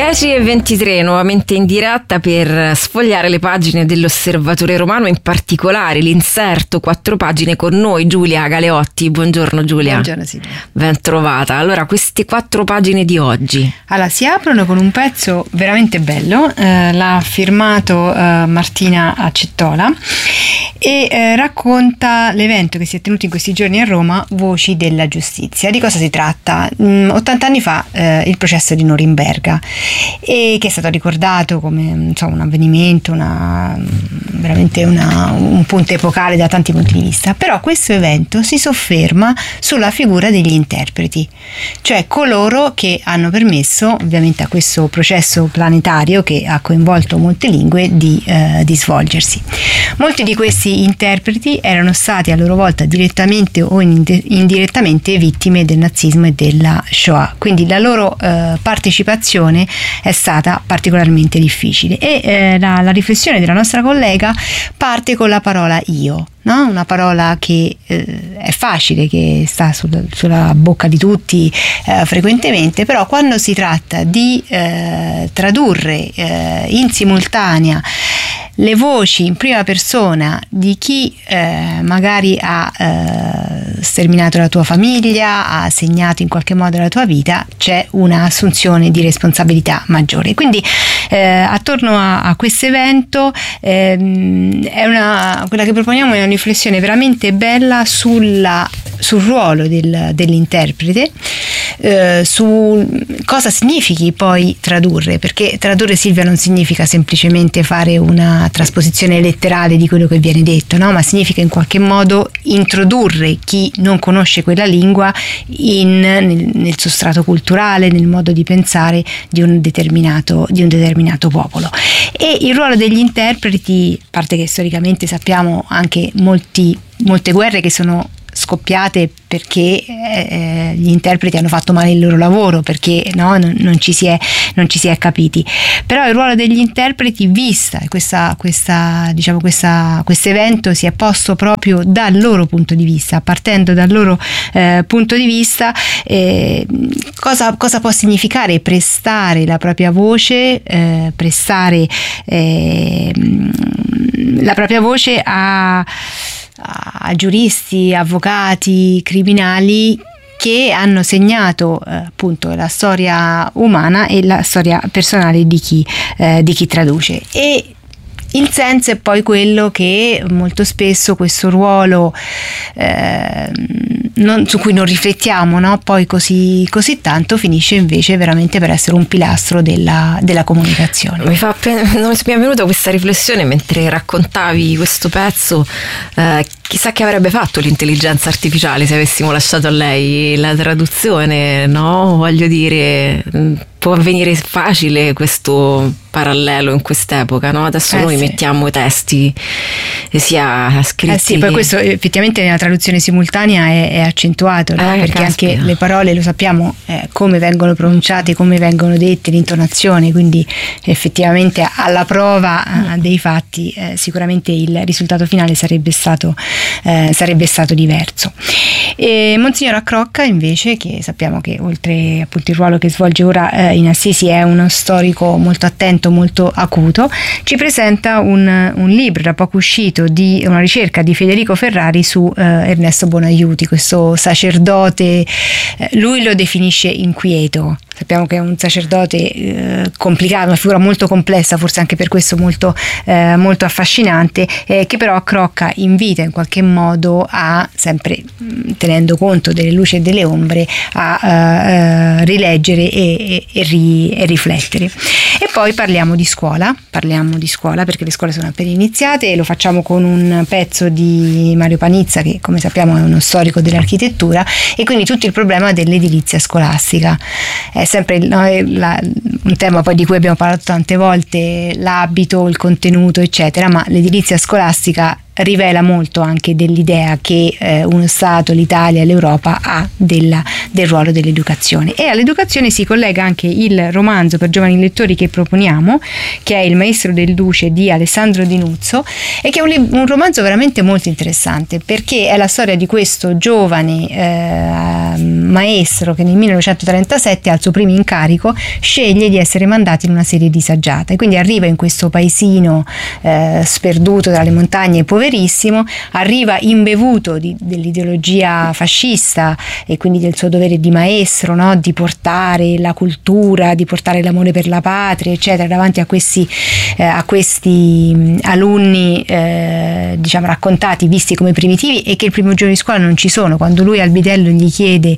10:23, nuovamente in diretta per sfogliare le pagine dell'Osservatore Romano, in particolare l'inserto 4 pagine con noi Giulia Galeotti. Buongiorno Giulia. Buongiorno Silvia. Ben trovata. Allora, queste 4 pagine di oggi. Allora, si aprono con un pezzo veramente bello, l'ha firmato Martina Accettola e racconta l'evento che si è tenuto in questi giorni a Roma, Voci della Giustizia. Di cosa si tratta? 80 anni fa il processo di Norimberga, e che è stato ricordato come un avvenimento, veramente un punto epocale da tanti punti di vista. Però questo evento si sofferma sulla figura degli interpreti, cioè coloro che hanno permesso ovviamente a questo processo planetario, che ha coinvolto molte lingue, di svolgersi. Molti di questi interpreti erano stati a loro volta direttamente o indirettamente vittime del nazismo e della Shoah, quindi la loro partecipazione è stata particolarmente difficile, e la riflessione della nostra collega parte con la parola io, no? Una parola che è facile, che sta sulla bocca di tutti frequentemente, però quando si tratta di tradurre in simultanea le voci in prima persona di chi magari ha sterminato la tua famiglia, ha segnato in qualche modo la tua vita, c'è un'assunzione di responsabilità maggiore. Quindi attorno a questo evento quella che proponiamo è una riflessione veramente bella sul ruolo dell'interprete, su cosa significhi poi tradurre, perché tradurre, Silvia, non significa semplicemente fare una trasposizione letterale di quello che viene detto, no? Ma significa in qualche modo introdurre chi non conosce quella lingua nel sostrato culturale, nel modo di pensare di un determinato popolo. E il ruolo degli interpreti, a parte che storicamente sappiamo anche molte guerre che sono scoppiate perché gli interpreti hanno fatto male il loro lavoro, perché no, non ci si è capiti. Però il ruolo degli interpreti, vista questo evento, si è posto proprio dal loro punto di vista, partendo dal loro punto di vista, cosa può significare prestare la propria voce, prestare la propria voce a giuristi, avvocati, criminali che hanno segnato appunto la storia umana e la storia personale di chi traduce. E il senso è poi quello che molto spesso questo ruolo su cui non riflettiamo, no? Poi così tanto finisce invece veramente per essere un pilastro della comunicazione. Mi è venuta questa riflessione mentre raccontavi questo pezzo. Chissà che avrebbe fatto l'intelligenza artificiale se avessimo lasciato a lei la traduzione, no? Voglio dire, può avvenire facile questo parallelo in quest'epoca, no? Adesso noi mettiamo i testi sia scritti. Sì, poi questo effettivamente nella traduzione simultanea è accentuato, no? Perché anche le parole, lo sappiamo, come vengono pronunciate, come vengono dette, l'intonazione, quindi effettivamente alla prova dei fatti sicuramente il risultato finale sarebbe stato diverso. E Monsignor Accrocca invece, che sappiamo che oltre appunto il ruolo che svolge ora in Assisi è uno storico molto attento, molto acuto, ci presenta un libro da poco uscito, di una ricerca di Federico Ferrari su Ernesto Buonaiuti, questo sacerdote. Lui lo definisce inquieto. Sappiamo che è un sacerdote complicato, una figura molto complessa, forse anche per questo molto affascinante, che però Accrocca invita in qualche modo a, sempre tenendo conto delle luci e delle ombre, a rileggere e riflettere. E poi parliamo di scuola perché le scuole sono appena iniziate, e lo facciamo con un pezzo di Mario Panizza, che come sappiamo è uno storico dell'architettura, e quindi tutto il problema dell'edilizia scolastica. È sempre un tema poi di cui abbiamo parlato tante volte, l'abito, il contenuto eccetera, ma l'edilizia scolastica rivela molto anche dell'idea che uno Stato, l'Italia, l'Europa ha del ruolo dell'educazione. E all'educazione si collega anche il romanzo per giovani lettori che proponiamo, che è Il maestro del duce di Alessandro Di Nuzzo, e che è un romanzo veramente molto interessante, perché è la storia di questo giovane maestro che nel 1937 al suo primo incarico sceglie di essere mandato in una serie disagiata, e quindi arriva in questo paesino sperduto tra le montagne, poverissimo, arriva imbevuto dell'ideologia fascista e quindi del suo dovere di maestro, no? Di portare la cultura, di portare l'amore per la patria, eccetera, davanti a questi alunni diciamo raccontati, visti come primitivi, e che il primo giorno di scuola non ci sono. Quando lui al bidello gli chiede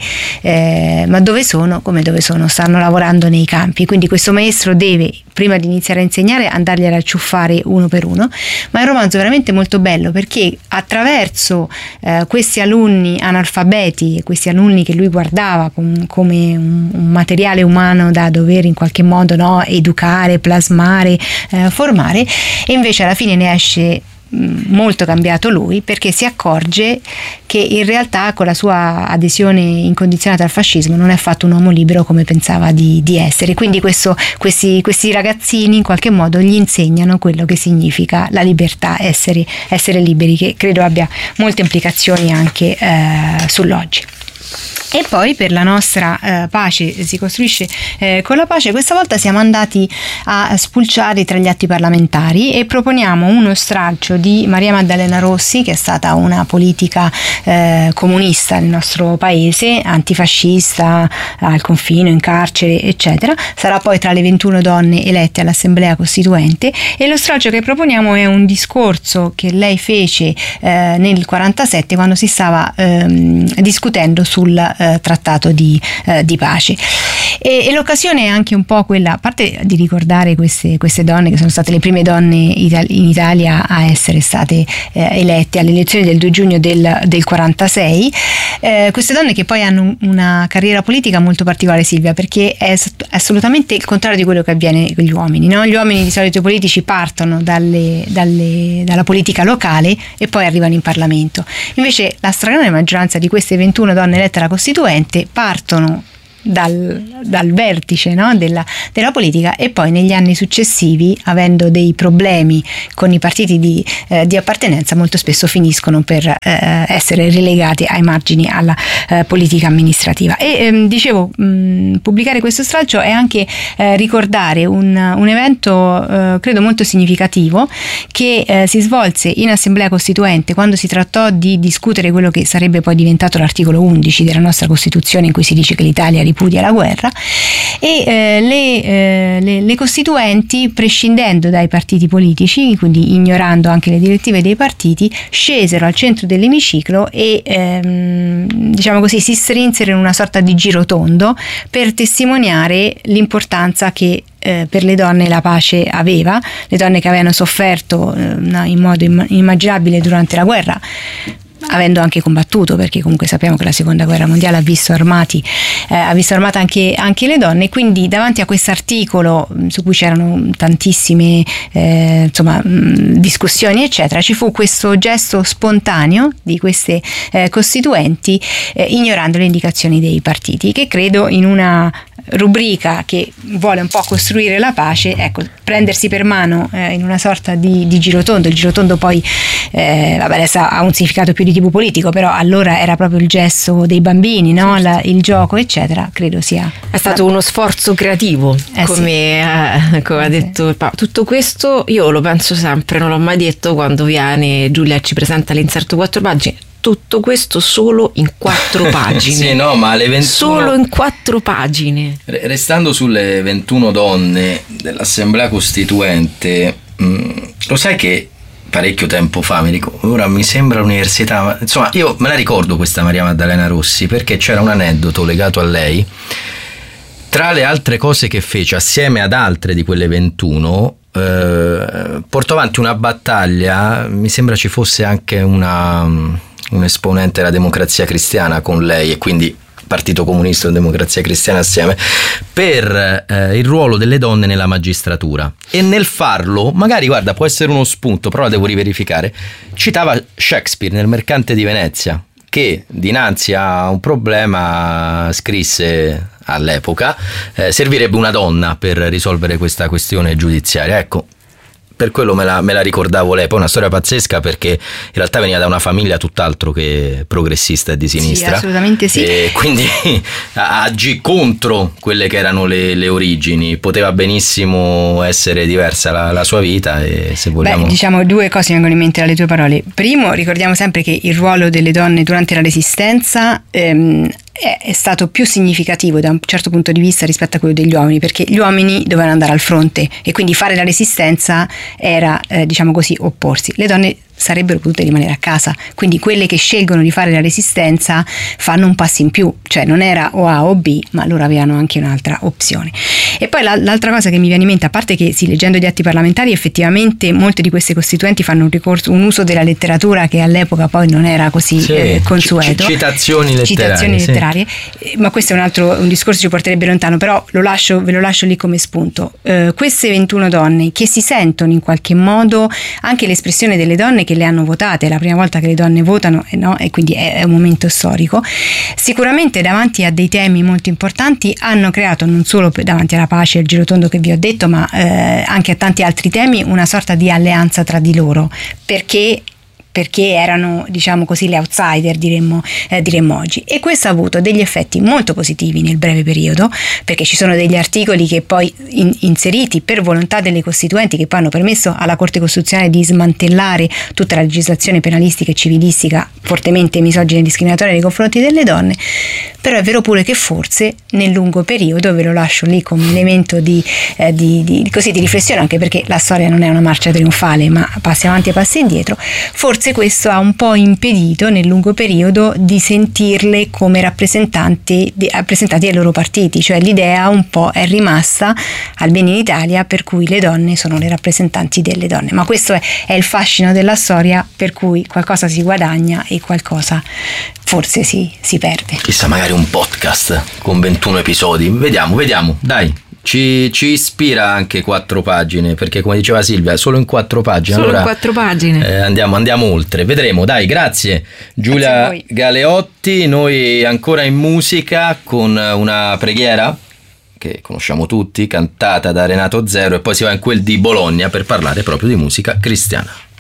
ma dove sono? Come dove sono? Stanno lavorando nei campi. Quindi questo maestro deve, prima di iniziare a insegnare, andarli a racciuffare uno per uno. Ma è un romanzo veramente molto bello, perché attraverso questi alunni analfabeti e questi alunni che lui guardava come un materiale umano da dover in qualche modo, no, educare, plasmare, formare, e invece alla fine ne esce molto cambiato lui, perché si accorge che in realtà con la sua adesione incondizionata al fascismo non è fatto un uomo libero come pensava di essere. Quindi questi ragazzini in qualche modo gli insegnano quello che significa la libertà, essere liberi, che credo abbia molte implicazioni anche sull'oggi. E poi per la nostra pace si costruisce con la pace, questa volta siamo andati a spulciare tra gli atti parlamentari e proponiamo uno stralcio di Maria Maddalena Rossi, che è stata una politica comunista nel nostro paese, antifascista, al confino, in carcere, eccetera. Sarà poi tra le 21 donne elette all'Assemblea Costituente, e lo stralcio che proponiamo è un discorso che lei fece nel 1947, quando si stava discutendo sul trattato di pace, e l'occasione è anche un po' quella, a parte di ricordare queste donne che sono state le prime donne in Italia a essere state elette alle elezioni del 2 giugno del 1946, queste donne che poi hanno una carriera politica molto particolare, Silvia, perché è assolutamente il contrario di quello che avviene con gli uomini, no? Gli uomini di solito politici partono dalla politica locale e poi arrivano in Parlamento, invece la stragrande maggioranza di queste 21 donne elette alla Costituente partono dal vertice, no? della politica, e poi negli anni successivi, avendo dei problemi con i partiti di appartenenza, molto spesso finiscono per essere relegati ai margini alla politica amministrativa. E dicevo, pubblicare questo stralcio è anche ricordare un evento credo molto significativo che si svolse in Assemblea Costituente quando si trattò di discutere quello che sarebbe poi diventato l'articolo 11 della nostra Costituzione, in cui si dice che l'Italia ripudia la guerra, e le costituenti, prescindendo dai partiti politici, quindi ignorando anche le direttive dei partiti, scesero al centro dell'emiciclo e diciamo così si strinsero in una sorta di girotondo per testimoniare l'importanza che per le donne la pace aveva, le donne che avevano sofferto in modo immaginabile durante la guerra, avendo anche combattuto, perché comunque sappiamo che la seconda guerra mondiale ha visto armate anche le donne. Quindi davanti a questo articolo, su cui c'erano tantissime discussioni eccetera, ci fu questo gesto spontaneo di queste costituenti, ignorando le indicazioni dei partiti, che credo, in una rubrica che vuole un po' costruire la pace, ecco, prendersi per mano in una sorta di girotondo. Il girotondo poi adesso ha un significato più di tipo politico, però allora era proprio il gesto dei bambini, no? Il gioco eccetera, credo sia stato uno sforzo creativo, come ha detto Paolo. Tutto questo io lo penso sempre, non l'ho mai detto, quando viene Giulia e ci presenta l'inserto 4 pagine. Tutto questo solo in 4 pagine. Sì, no, ma le 21... Solo in 4 pagine. Restando sulle 21 donne dell'Assemblea Costituente, lo sai che parecchio tempo fa, mi dico, ora mi sembra l'università, insomma, io me la ricordo questa Maria Maddalena Rossi, perché c'era un aneddoto legato a lei. Tra le altre cose che fece, assieme ad altre di quelle 21, portò avanti una battaglia, mi sembra ci fosse anche un esponente della Democrazia Cristiana con lei, e quindi Partito Comunista e Democrazia Cristiana assieme, per il ruolo delle donne nella magistratura, e nel farlo, magari guarda, può essere uno spunto, però la devo riverificare, citava Shakespeare nel Mercante di Venezia, che dinanzi a un problema scrisse all'epoca servirebbe una donna per risolvere questa questione giudiziaria. Ecco, per quello me la ricordavo lei. Poi una storia pazzesca, perché in realtà veniva da una famiglia tutt'altro che progressista e di sinistra. Sì, assolutamente sì. E quindi agì contro quelle che erano le origini. Poteva benissimo essere diversa la sua vita, e se vogliamo... diciamo due cose mi vengono in mente dalle tue parole. Primo, ricordiamo sempre che il ruolo delle donne durante la Resistenza è stato più significativo da un certo punto di vista rispetto a quello degli uomini, perché gli uomini dovevano andare al fronte e quindi fare la resistenza era, diciamo così, opporsi. Le donne sarebbero potute rimanere a casa, quindi quelle che scelgono di fare la resistenza fanno un passo in più, cioè non era o A o B, ma loro avevano anche un'altra opzione. E poi l'altra cosa che mi viene in mente, a parte che sì, leggendo gli atti parlamentari effettivamente molte di queste costituenti fanno un uso della letteratura che all'epoca poi non era così consueto, citazioni letterarie, ma questo è un discorso ci porterebbe lontano, però ve lo lascio lì come spunto. Queste 21 donne che si sentono in qualche modo, anche l'espressione delle donne che le hanno votate, è la prima volta che le donne votano, no? E quindi è un momento storico, sicuramente davanti a dei temi molto importanti hanno creato, non solo davanti alla pace e al girotondo che vi ho detto, ma anche a tanti altri temi, una sorta di alleanza tra di loro, perché erano, diciamo così, le outsider, diremmo oggi, e questo ha avuto degli effetti molto positivi nel breve periodo, perché ci sono degli articoli che poi inseriti per volontà delle costituenti, che poi hanno permesso alla Corte Costituzionale di smantellare tutta la legislazione penalistica e civilistica fortemente misogina e discriminatoria nei confronti delle donne. Però è vero pure che forse nel lungo periodo, ve lo lascio lì come elemento di riflessione, anche perché la storia non è una marcia trionfale ma passi avanti e passi indietro, forse questo ha un po' impedito nel lungo periodo di sentirle come rappresentanti dei loro partiti, cioè l'idea un po' è rimasta, almeno in Italia, per cui le donne sono le rappresentanti delle donne, ma questo è il fascino della storia, per cui qualcosa si guadagna e qualcosa forse si perde. Chissà, magari un podcast con 21 episodi, vediamo, dai. Ci ispira anche 4 pagine, perché come diceva Silvia, solo in 4 pagine. Solo allora, in 4 pagine. Andiamo oltre, vedremo, dai, grazie Giulia Galeotti. Noi ancora in musica con una preghiera che conosciamo tutti, cantata da Renato Zero, e poi si va in quel di Bologna per parlare proprio di musica cristiana.